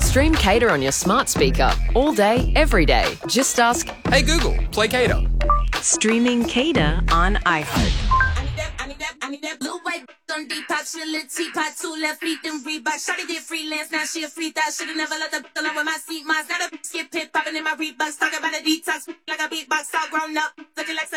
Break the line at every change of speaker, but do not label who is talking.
Stream Cater on your smart speaker all day, every day. Just ask,
Hey Google, play Cater.
Streaming Cater on iHeart.
I need that blue white on Depop, she a little teapot, 2 left feet, then Reebok. Shawty did freelance, now she a free thought. Should've never let the alone with my seat mods. Now the skip pit popping in my Reeboks, talking about a detox like a beatbox, all grown up, looking like